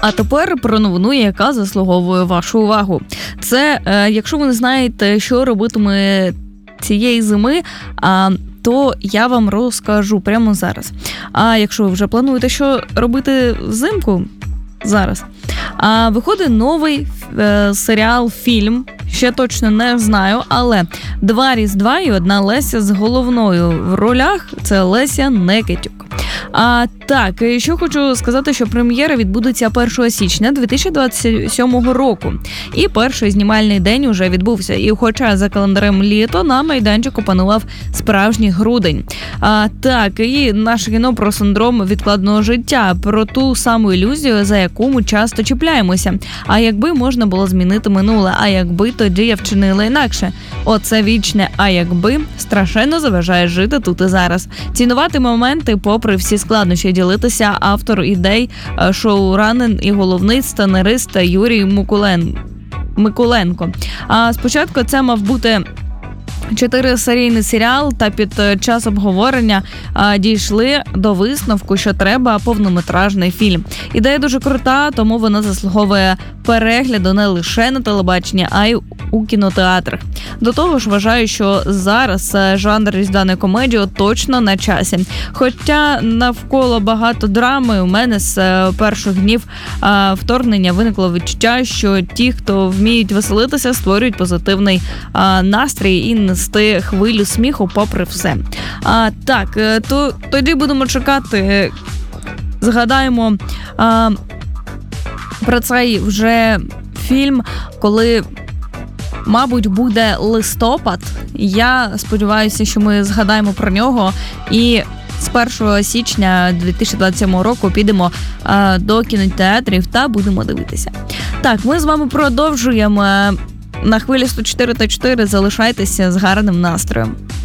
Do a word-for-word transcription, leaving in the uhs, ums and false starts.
А тепер про новину, яка заслуговує вашу увагу. Це, е, якщо ви не знаєте, що робитиме цієї зими, а, то я вам розкажу прямо зараз. А якщо ви вже плануєте, що робити взимку, зараз. А, виходить новий е, серіал, фільм, ще точно не знаю, але два Різдва і одна Леся з головною в ролях – це Леся Некитюк. А, так, і що хочу сказати, що прем'єра відбудеться першого січня дві тисячі двадцять сьомого року. І перший знімальний день уже відбувся. І хоча за календарем літо, на майданчику панував справжній грудень. А, так, і наше кіно про синдром відкладного життя, про ту саму ілюзію, за яку ми часто чіпляємося. А якби можна було змінити минуле, а якби тоді я вчинила інакше. Оце вічне «а якби» страшенно заважає жити тут і зараз. Цінувати моменти, попри всі складнощі, ділитися автор ідей, шоуранен і головний сценарист Юрій Микулен... Миколенко. А спочатку це мав бути чотирисерійний серіал, та під час обговорення а, дійшли до висновку, що треба повнометражний фільм. Ідея дуже крута, тому вона заслуговує перегляду не лише на телебаченні, а й у кінотеатрах. До того ж, вважаю, що зараз жанр різдвяної комедії точно на часі. Хоча навколо багато драми, у мене з перших днів а, вторгнення виникло відчуття, що ті, хто вміють веселитися, створюють позитивний а, настрій і нести хвилю сміху попри все. А, так, то тоді будемо чекати, згадаємо а, про цей вже фільм, коли, мабуть, буде листопад. Я сподіваюся, що ми згадаємо про нього і з першого січня дві тисячі двадцять сьомого року підемо а, до кінотеатрів та будемо дивитися. Так, ми з вами продовжуємо. На хвилі сто чотири та чотири залишайтеся з гарним настроєм.